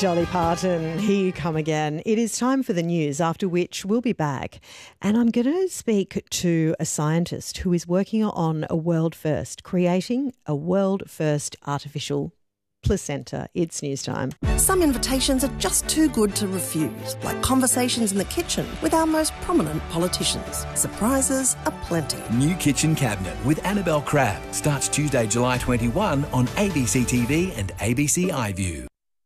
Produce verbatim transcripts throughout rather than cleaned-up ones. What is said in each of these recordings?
Dolly Parton, here you come again. It is time for the news, after which we'll be back. And I'm going to speak to a scientist who is working on a world first, creating a world first artificial placenta. It's news time. Some invitations are just too good to refuse, like conversations in the kitchen with our most prominent politicians. Surprises aplenty. New Kitchen Cabinet with Annabelle Crabb starts Tuesday, July twenty-first on A B C T V and A B C iView.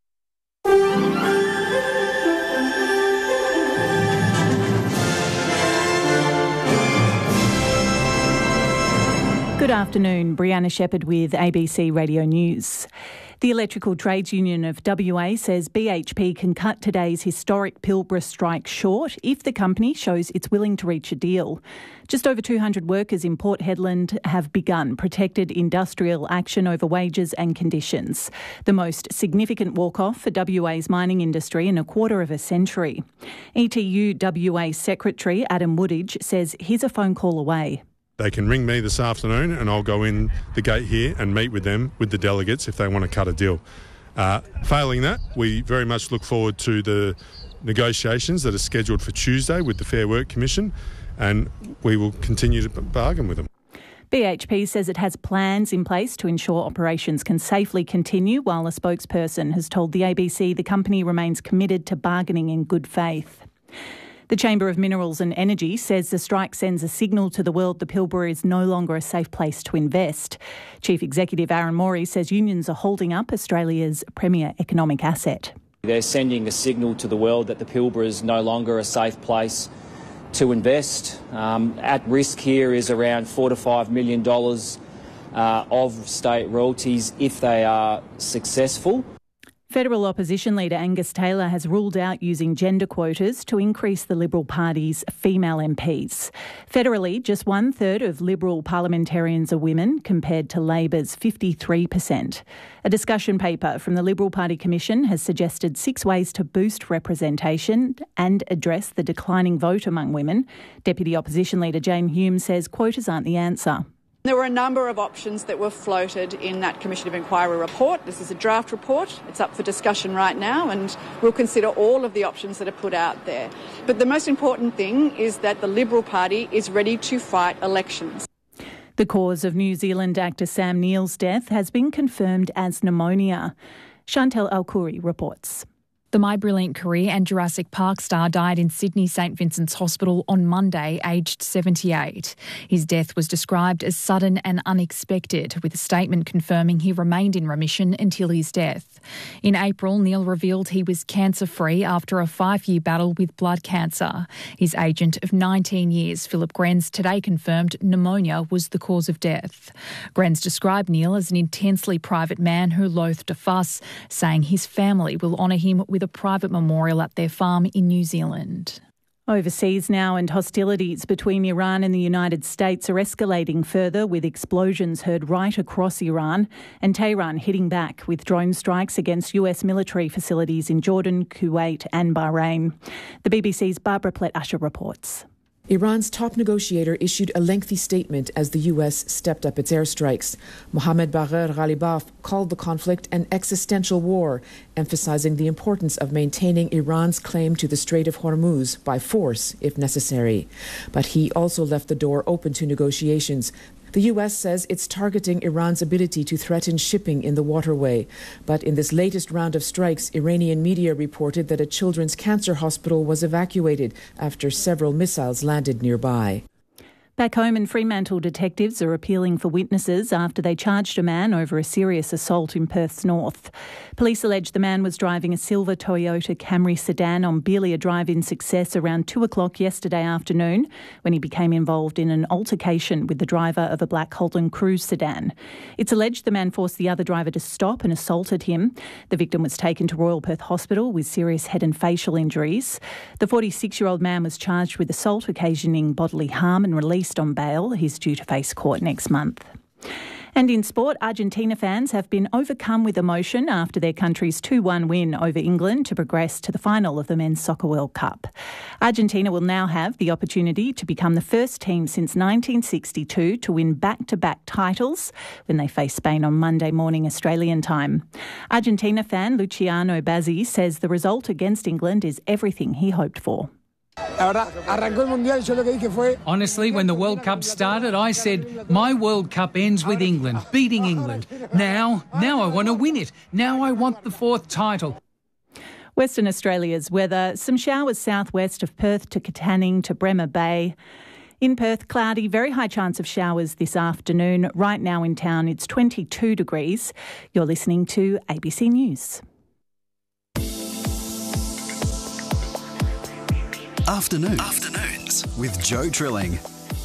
Good afternoon, Brianna Shepherd with A B C Radio News. The Electrical Trades Union of W A says B H P can cut today's historic Pilbara strike short if the company shows it's willing to reach a deal. Just over two hundred workers in Port Hedland have begun protected industrial action over wages and conditions, the most significant walk-off for W A's mining industry in a quarter of a century. E T U W A Secretary Adam Woodidge says he's a phone call away. They can ring me this afternoon and I'll go in the gate here and meet with them, with the delegates, if they want to cut a deal. Uh, failing that, we very much look forward to the negotiations that are scheduled for Tuesday with the Fair Work Commission, and we will continue to bargain with them. B H P says it has plans in place to ensure operations can safely continue, while a spokesperson has told the A B C the company remains committed to bargaining in good faith. The Chamber of Minerals and Energy says the strike sends a signal to the world the Pilbara is no longer a safe place to invest. Chief Executive Aaron Morey says unions are holding up Australia's premier economic asset. They're sending a signal to the world that the Pilbara is no longer a safe place to invest. Um, at risk here is around four to five million dollars uh, of state royalties if they are successful. Federal opposition leader Angus Taylor has ruled out using gender quotas to increase the Liberal Party's female M Ps. Federally, just one-third of Liberal parliamentarians are women, compared to Labor's fifty-three percent. A discussion paper from the Liberal Party Commission has suggested six ways to boost representation and address the declining vote among women. Deputy Opposition Leader Jane Hume says quotas aren't the answer. There were a number of options that were floated in that Commission of Inquiry report. This is a draft report. It's up for discussion right now, and we'll consider all of the options that are put out there. But the most important thing is that the Liberal Party is ready to fight elections. The cause of New Zealand actor Sam Neill's death has been confirmed as pneumonia. Chantel Alkuri reports. The My Brilliant Career and Jurassic Park star died in Sydney St Vincent's Hospital on Monday, aged seventy-eight. His death was described as sudden and unexpected, with a statement confirming he remained in remission until his death. In April, Neill revealed he was cancer-free after a five-year battle with blood cancer. His agent of nineteen years, Philip Grenz, today confirmed pneumonia was the cause of death. Grenz described Neill as an intensely private man who loathed a fuss, saying his family will honour him with a private memorial at their farm in New Zealand. Overseas now, and hostilities between Iran and the United States are escalating further, with explosions heard right across Iran, and Tehran hitting back with drone strikes against U S military facilities in Jordan, Kuwait and Bahrain. The B B C's Barbara Plett-Usher reports. Iran's top negotiator issued a lengthy statement as the U S stepped up its airstrikes. Mohammad Bagher Ghalibaf called the conflict an existential war, emphasizing the importance of maintaining Iran's claim to the Strait of Hormuz by force if necessary. But he also left the door open to negotiations. The U S says it's targeting Iran's ability to threaten shipping in the waterway. But in this latest round of strikes, Iranian media reported that a children's cancer hospital was evacuated after several missiles landed nearby. Back home in Fremantle, detectives are appealing for witnesses after they charged a man over a serious assault in Perth's north. Police allege the man was driving a silver Toyota Camry sedan on Belia Drive in Success around two o'clock yesterday afternoon when he became involved in an altercation with the driver of a black Holden Cruise sedan. It's alleged the man forced the other driver to stop and assaulted him. The victim was taken to Royal Perth Hospital with serious head and facial injuries. The forty-six-year-old man was charged with assault occasioning bodily harm and released on bail. He's due to face court next month. And in sport, Argentina fans have been overcome with emotion after their country's two one win over England to progress to the final of the Men's Soccer World Cup. Argentina will now have the opportunity to become the first team since nineteen sixty-two to win back-to-back titles when they face Spain on Monday morning Australian time. Argentina fan Luciano Bazzi says the result against England is everything he hoped for. Honestly, when the World Cup started, I said, my World Cup ends with England, beating England. Now, now I want to win it. Now I want the fourth title. Western Australia's weather, some showers southwest of Perth to Katanning to Bremer Bay. In Perth, cloudy, very high chance of showers this afternoon. Right now in town, it's twenty-two degrees. You're listening to A B C News. Afternoons. Afternoons with Joe Trilling.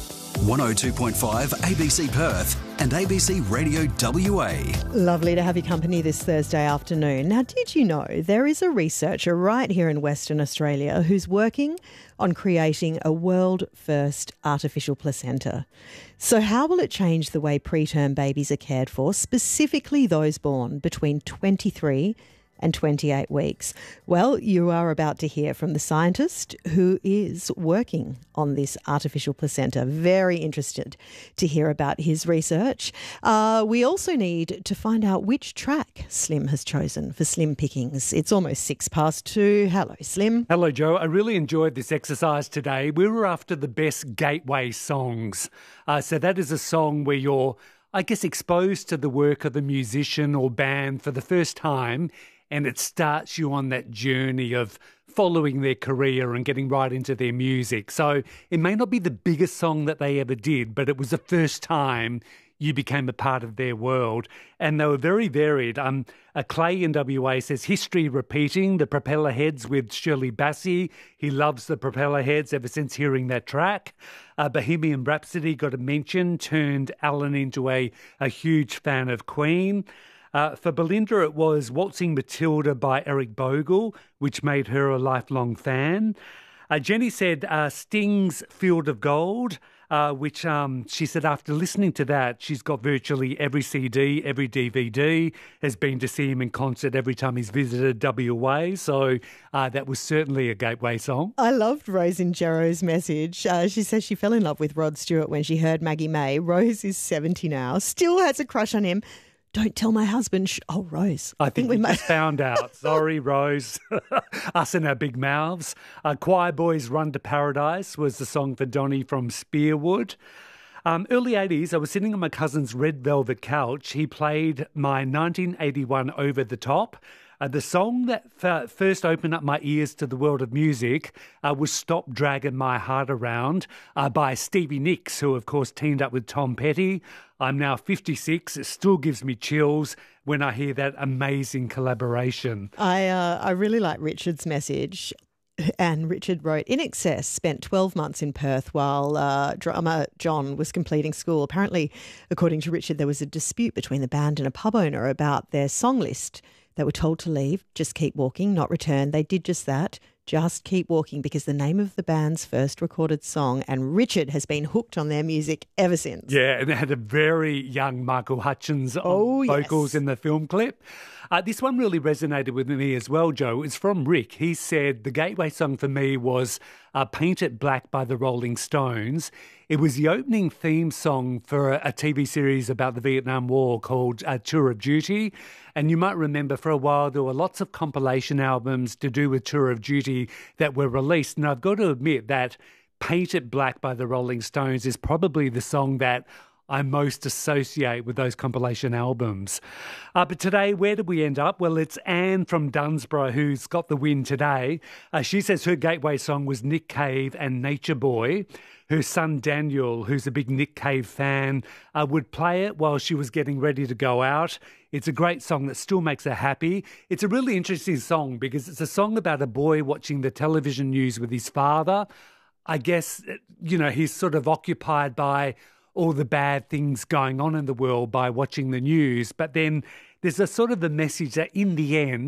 one oh two point five A B C Perth and A B C Radio W A. Lovely to have your company this Thursday afternoon. Now, did you know there is a researcher right here in Western Australia who's working on creating a world-first artificial placenta? So how will it change the way preterm babies are cared for, specifically those born between twenty-three and twenty-eight weeks? Well, you are about to hear from the scientist who is working on this artificial placenta. Very interested to hear about his research. Uh, we also need to find out which track Slim has chosen for Slim Pickings. It's almost six past two. Hello, Slim. Hello, Joe. I really enjoyed this exercise today. We were after the best gateway songs. Uh, so that is a song where you're, I guess, exposed to the work of the musician or band for the first time, and it starts you on that journey of following their career and getting right into their music. So it may not be the biggest song that they ever did, but it was the first time you became a part of their world. And they were very varied. Um, uh, Clay in W A says, history repeating, the Propeller Heads with Shirley Bassey. He loves the Propeller Heads ever since hearing that track. Uh, Bohemian Rhapsody got a mention, turned Alan into a, a huge fan of Queen. Uh, for Belinda, it was Waltzing Matilda by Eric Bogle, which made her a lifelong fan. Uh, Jenny said uh, Sting's Field of Gold, uh, which um, she said after listening to that, she's got virtually every C D, every D V D, has been to see him in concert every time he's visited W A. So uh, that was certainly a gateway song. I loved Rose in Jarrow's message. Uh, she says she fell in love with Rod Stewart when she heard Maggie May. Rose is seventy now, still has a crush on him. Don't tell my husband. Sh- oh, Rose. I, I think, think we may- just found out. Sorry, Rose. Us and our big mouths. Uh, Choir Boys Run to Paradise was the song for Donny from Spearwood. Um, early eighties, I was sitting on my cousin's red velvet couch. He played my nineteen eighty-one Over the Top. Uh, the song that f- first opened up my ears to the world of music uh, was Stop Dragging My Heart Around uh, by Stevie Nicks, who, of course, teamed up with Tom Petty. I'm now fifty-six. It still gives me chills when I hear that amazing collaboration. I uh, I really like Richard's message. And Richard wrote, In Excess spent twelve months in Perth while uh, drummer John was completing school. Apparently, according to Richard, there was a dispute between the band and a pub owner about their song list. They were told to leave, just keep walking, not return. They did just that, just keep walking, because the name of the band's first recorded song, and Richard has been hooked on their music ever since. Yeah, and they had a very young Michael Hutchins on oh, vocals yes. in the film clip. Uh, this one really resonated with me as well, Joe. It's from Rick. He said, the gateway song for me was uh, Paint It Black by the Rolling Stones. It was the opening theme song for a, a T V series about the Vietnam War called uh, Tour of Duty. And you might remember for a while there were lots of compilation albums to do with Tour of Duty that were released. And I've got to admit that Paint It Black by the Rolling Stones is probably the song that I most associate with those compilation albums. Uh, but today, where did we end up? Well, it's Anne from Dunsborough who's got the win today. Uh, she says her gateway song was Nick Cave and Nature Boy. Her son Daniel, who's a big Nick Cave fan, uh, would play it while she was getting ready to go out. It's a great song that still makes her happy. It's a really interesting song because it's a song about a boy watching the television news with his father. I guess, you know, he's sort of occupied by all the bad things going on in the world by watching the news. But then there's a sort of a message that in the end,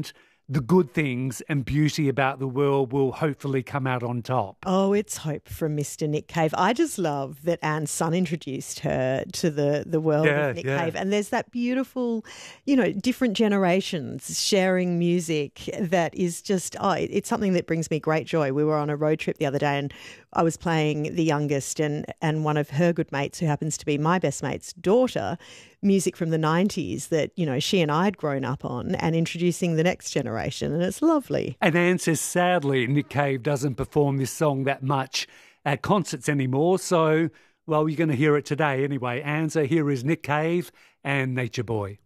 the good things and beauty about the world will hopefully come out on top. Oh, it's hope from Mister Nick Cave. I just love that Anne's son introduced her to the, the world Yeah, of Nick yeah. Cave. And there's that beautiful, you know, different generations sharing music that is just, oh, it- it's something that brings me great joy. We were on a road trip the other day and I was playing the youngest and, and one of her good mates, who happens to be my best mate's daughter, music from the nineties that, you know, she and I had grown up on, and introducing the next generation. And it's lovely. And Anne says, sadly, Nick Cave doesn't perform this song that much at concerts anymore. So, well, you're going to hear it today anyway. Anne, so here is Nick Cave and Nature Boy.